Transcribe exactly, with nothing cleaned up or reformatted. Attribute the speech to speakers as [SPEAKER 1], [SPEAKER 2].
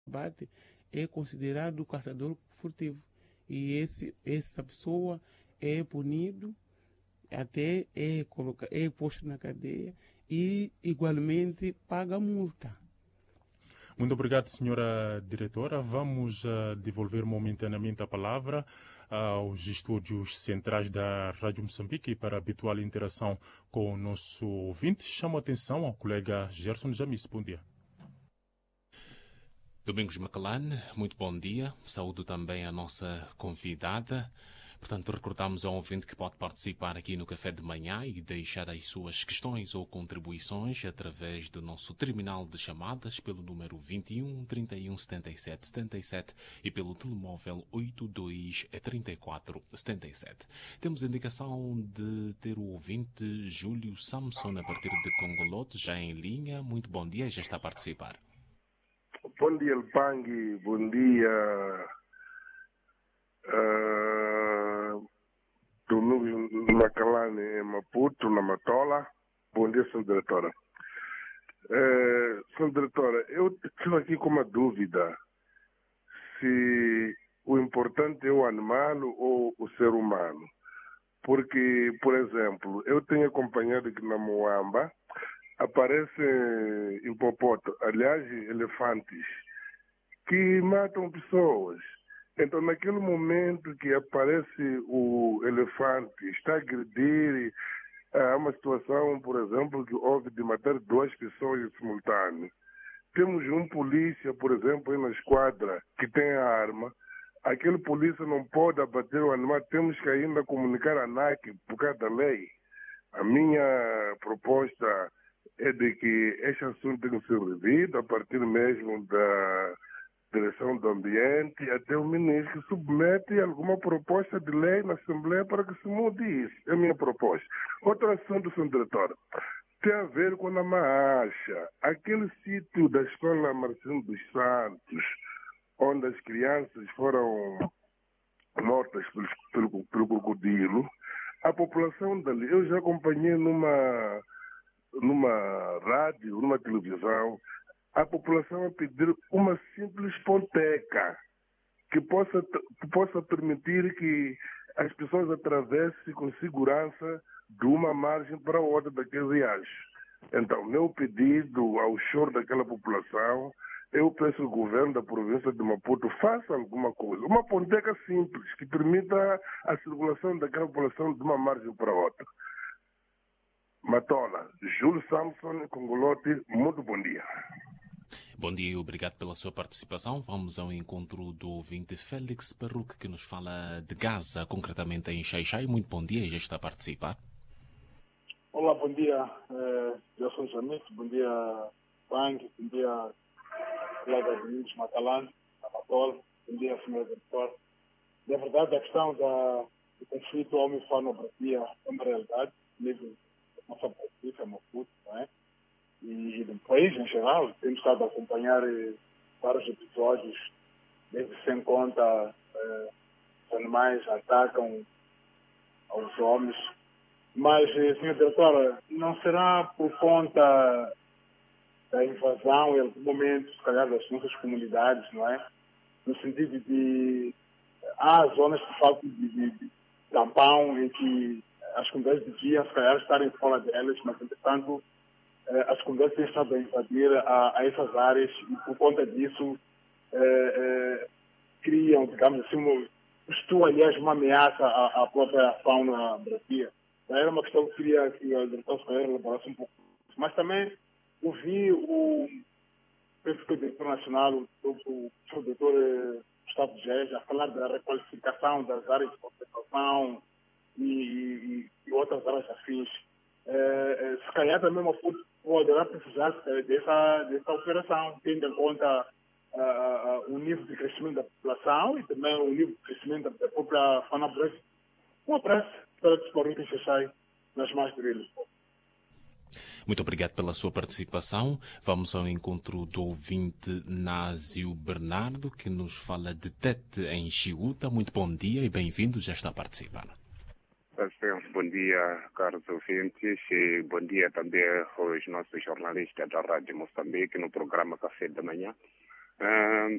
[SPEAKER 1] bate é considerado caçador furtivo. E esse, essa pessoa é punido, até é, coloca, é posto na cadeia e igualmente paga multa.
[SPEAKER 2] Muito obrigado, senhora diretora. Vamos uh, devolver momentaneamente a palavra aos estúdios centrais da Rádio Moçambique para a habitual interação com o nosso ouvinte. Chamo a atenção ao colega Gerson Jamis. Bom dia.
[SPEAKER 3] Domingos Macalane, muito bom dia. Saúdo também a nossa convidada. Portanto, recordamos ao ouvinte que pode participar aqui no Café de Manhã e deixar as suas questões ou contribuições através do nosso terminal de chamadas pelo número vinte e um, trinta e um, setenta e sete, setenta e sete e pelo telemóvel oito dois, trinta e quatro, setenta e sete. Temos a indicação de ter o ouvinte Júlio Samson a partir de Congolote, já em linha. Muito bom dia, já está a participar.
[SPEAKER 4] Bom dia, Elpang. Bom dia. Uh, Domingos Macalane em Maputo, na Matola. Bom dia, senhora diretora. Uh, senhora diretora, eu estou aqui com uma dúvida se o importante é o animal ou o ser humano. Porque, por exemplo, eu tenho acompanhado aqui na Moamba, aparecem hipopótamos, aliás, elefantes, que matam pessoas. Então, naquele momento que aparece o elefante, está a agredir, há uma situação, por exemplo, que houve de matar duas pessoas em simultâneo. Temos um polícia, por exemplo, aí na esquadra, que tem a arma. Aquele polícia não pode abater o animal, temos que ainda comunicar a ANAC por causa da lei. A minha proposta é de que este assunto tem que ser revido a partir mesmo da Direção do Ambiente até o ministro que submete alguma proposta de lei na Assembleia para que se mude isso. É a minha proposta. Outro assunto, senhor diretor, tem a ver com a marcha. Aquele sítio da Escola Marcelino dos Santos, onde as crianças foram mortas pelo, pelo, pelo crocodilo, a população dali, eu já acompanhei numa, numa rádio, numa televisão, a população a pedir uma simples ponteca que possa, que possa permitir que as pessoas atravessem com segurança de uma margem para a outra daquele riacho. Então, meu pedido ao choro daquela população, eu peço ao governo da província de Maputo faça alguma coisa, uma ponteca simples que permita a circulação daquela população de uma margem para a outra. Matola, Júlio Samson, Congolote, muito bom dia.
[SPEAKER 3] Bom dia e obrigado pela sua participação. Vamos ao encontro do ouvinte Félix Perruque, que nos fala de Gaza, concretamente em Xai-Xai. Muito bom dia e já está a participar.
[SPEAKER 5] Olá, bom dia, Gerson Jamis, bom dia, Bang, bom dia, colega Domingos Macalane, Amatol, bom dia, senhor diretor. Na verdade, a questão da, do conflito homem-fano-brasia é uma realidade, mesmo na nossa política, Maputo, não é? E do país em geral, temos estado a acompanhar eh, vários episódios, desde sem conta eh, os animais atacam aos homens. Mas, eh, senhora diretora, não será por conta da invasão em algum momento, se calhar, das nossas comunidades, não é? No sentido de há zonas de falta de, de, de tampão em que as comunidades deviam, se calhar, estarem fora delas, mas, entretanto, as comunidades têm estado a invadir a, a essas áreas e, por conta disso, eh, eh, criam, digamos assim, um, isto, aliás, uma ameaça à, à própria fauna brasileira. Era uma questão que queria que a diretora se elaborasse um pouco. Mas também ouvi o, penso que o diretor nacional, o, o, o doutor Gustavo Geis, a falar da requalificação das áreas de conservação e, e, e outras áreas afins. Eh, se calhar também uma poderá precisar dessa, dessa operação, tendo em conta uh, uh, o nível de crescimento da população e também o nível de crescimento da própria fauna brasileira. Um abraço para dispor que se sai nas mãos deles.
[SPEAKER 3] Muito obrigado pela sua participação. Vamos ao encontro do ouvinte Násio Bernardo, que nos fala de Tete em Chiúta. Muito bom dia e bem-vindo, já está a participar.
[SPEAKER 6] Bom dia, caros ouvintes, e bom dia também aos nossos jornalistas da Rádio Moçambique no programa Café da Manhã. Uh,